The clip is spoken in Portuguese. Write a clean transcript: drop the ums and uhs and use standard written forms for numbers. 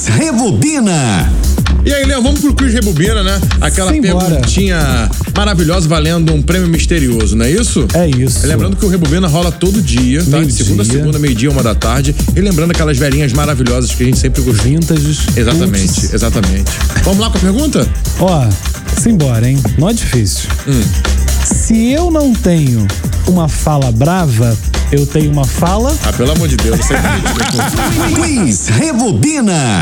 Rebobina. E aí, Léo, vamos pro Quiz Rebobina, né? Aquela perguntinha maravilhosa valendo um prêmio misterioso, não é isso? É isso. Lembrando que o Rebobina rola todo dia, tá? De segunda a segunda, meio-dia, 1h da tarde. E lembrando aquelas velhinhas maravilhosas que a gente sempre gostou. Vintages. Exatamente, exatamente. Vamos lá com a pergunta? Ó, simbora, hein? Não é difícil. Se eu não tenho uma fala brava, eu tenho uma fala... Ah, pelo amor de Deus, você acredita. Quiz Rebobina.